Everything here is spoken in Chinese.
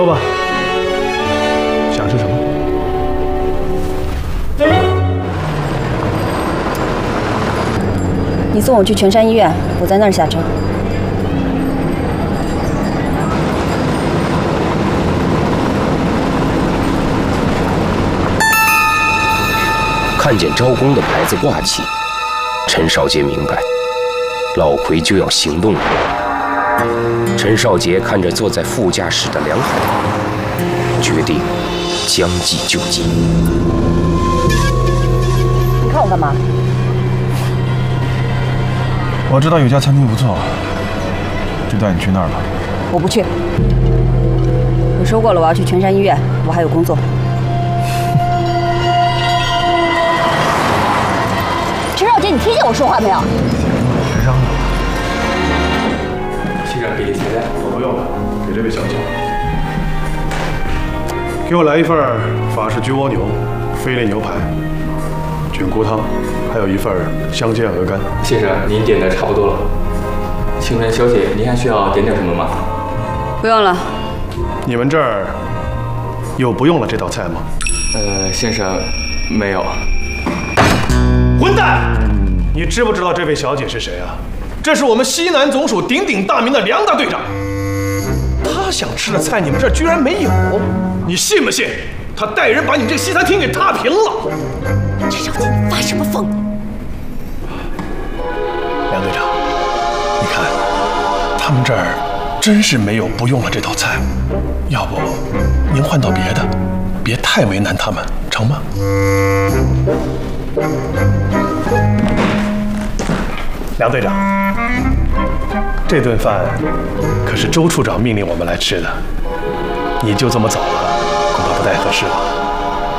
说吧，想吃什么？ 你送我去全山医院，我在那儿下车。 看见招工的牌子挂起，陈少杰明白，老奎就要行动了。陈少杰看着坐在副驾驶的梁海峰，决定将计就计。 你看我干嘛？ 我知道有家餐厅不错，就带你去那儿吧。 我不去。我说过了，我要去全山医院，我还有工作。 陈少杰，你听见我说话没有？ 谁让的？ 先生，给你菜单。 我不用了，给这位小姐。给我来一份法式焗蜗牛、菲力牛排、菌菇汤，还有一份香煎鹅肝。 先生，您点的差不多了。请问小姐，您还需要点点什么吗？ 不用了。 你们这儿有不用了这道菜吗？ 先生，没有。 混蛋！你知不知道这位小姐是谁啊？这是我们西南总署鼎鼎大名的梁大队长。他想吃的菜，你们这儿居然没有，你信不信？他带人把你们这个西餐厅给踏平了。 陈少杰，你发什么疯？ 梁队长，你看，他们这儿真是没有不用了这道菜，要不您换到别的，别太为难他们，成吗？梁队长，这顿饭可是周处长命令我们来吃的，你就这么走了，恐怕不太合适吧？